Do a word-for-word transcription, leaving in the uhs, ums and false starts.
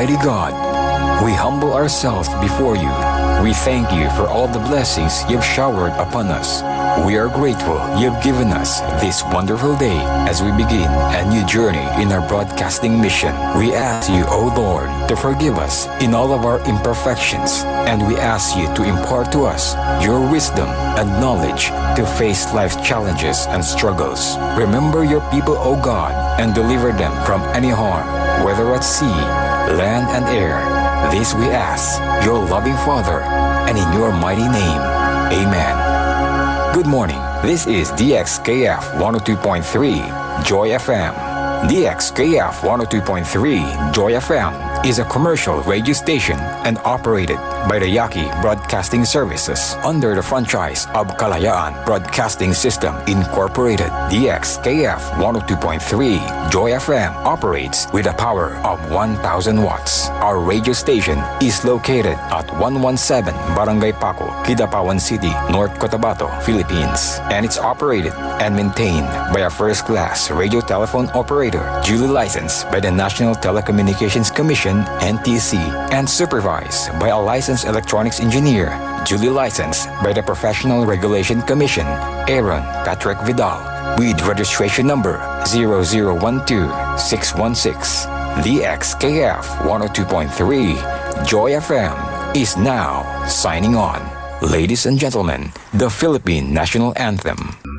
Almighty God, we humble ourselves before you. We thank you for all the blessings you've showered upon us. We are grateful you've given us this wonderful day as we begin a new journey in our broadcasting mission. We ask you, O Lord, to forgive us in all of our imperfections, and we ask you to impart to us your wisdom and knowledge to face life's challenges and struggles. Remember your people, O God, and deliver them from any harm, whether at sea, land, and air. This we ask, your loving Father, and in your mighty name. Amen. Good morning. This is D X K F one oh two point three Joy F M. D X K F one oh two point three Joy F M is a commercial radio station and operated by the Yaqui Broadcasting Services under the franchise of Kalayaan Broadcasting System Incorporated. D X K F one oh two point three Joy F M operates with a power of one thousand watts. Our radio station is located at one seventeen Barangay Paco, Kidapawan City, North Cotabato, Philippines, and it's operated and maintained by a first-class radio telephone operator, duly licensed by the National Telecommunications Commission, N T C, and supervised by a licensed electronics engineer, duly licensed by the Professional Regulation Commission, Aaron Patrick Vidal, with registration number zero zero one two six one six. D X K F one oh two point three Joy F M is now signing on. Ladies and gentlemen, the Philippine National Anthem.